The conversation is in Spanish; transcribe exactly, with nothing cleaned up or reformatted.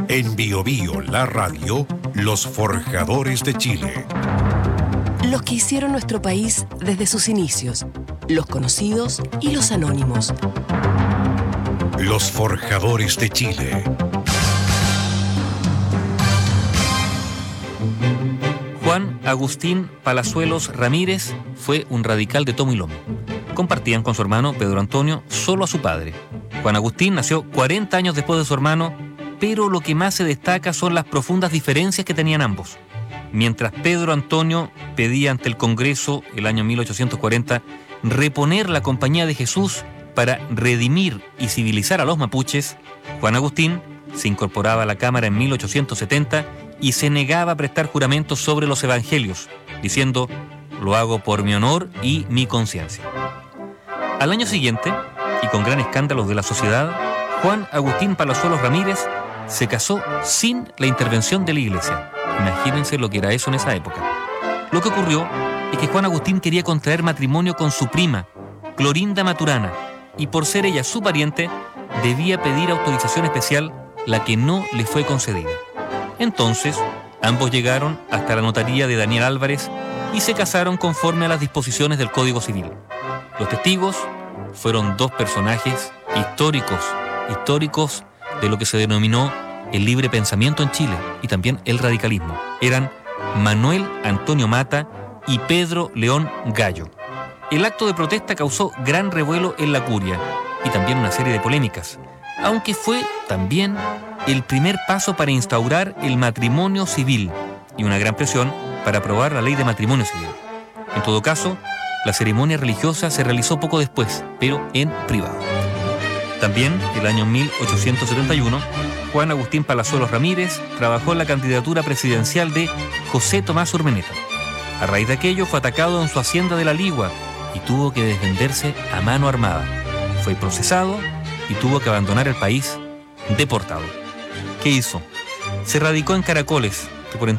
En Bio Bio, la radio, los forjadores de Chile. Los que hicieron nuestro país desde sus inicios, los conocidos y los anónimos. Los forjadores de Chile. Juan Agustín Palazuelos Ramírez fue un radical de tomo y lomo. Compartían con su hermano Pedro Antonio solo a su padre. Juan Agustín nació cuarenta años después de su hermano, pero lo que más se destaca son las profundas diferencias que tenían ambos. Mientras Pedro Antonio pedía ante el Congreso, el año mil ochocientos cuarenta, reponer la Compañía de Jesús para redimir y civilizar a los mapuches, Juan Agustín se incorporaba a la Cámara en mil ochocientos setenta y se negaba a prestar juramentos sobre los evangelios, diciendo: «Lo hago por mi honor y mi conciencia». Al año siguiente, y con gran escándalo de la sociedad, Juan Agustín Palazuelos Ramírez se casó sin la intervención de la Iglesia. Imagínense lo que era eso en esa época. Lo que ocurrió es que Juan Agustín quería contraer matrimonio con su prima, Clorinda Maturana, y por ser ella su pariente, debía pedir autorización especial, la que no le fue concedida. Entonces, ambos llegaron hasta la notaría de Daniel Álvarez y se casaron conforme a las disposiciones del Código Civil. Los testigos fueron dos personajes históricos, históricos de lo que se denominó el libre pensamiento en Chile y también el radicalismo. Eran Manuel Antonio Mata y Pedro León Gallo. El acto de protesta causó gran revuelo en la curia y también una serie de polémicas, aunque fue también el primer paso para instaurar el matrimonio civil y una gran presión para aprobar la ley de matrimonio civil. En todo caso, la ceremonia religiosa se realizó poco después, pero en privado. También, el año mil ochocientos setenta y uno, Juan Agustín Palazuelos Ramírez trabajó en la candidatura presidencial de José Tomás Urmeneta. A raíz de aquello fue atacado en su hacienda de La Ligua y tuvo que defenderse a mano armada. Fue procesado y tuvo que abandonar el país deportado. ¿Qué hizo? Se radicó en Caracoles, que por